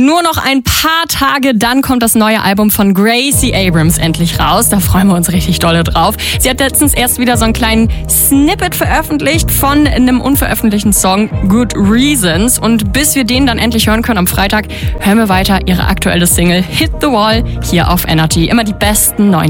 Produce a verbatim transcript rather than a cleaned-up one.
nur noch ein paar Tage, dann kommt das neue Album von Gracie Abrams endlich raus. Da freuen wir uns richtig dolle drauf. Sie hat letztens erst wieder so einen kleinen Snippet veröffentlicht von einem unveröffentlichten Song Good Reasons. Und bis wir den dann endlich hören können am Freitag, hören wir weiter ihre aktuelle Single Hit the Wall hier auf Energy. Immer die besten neuen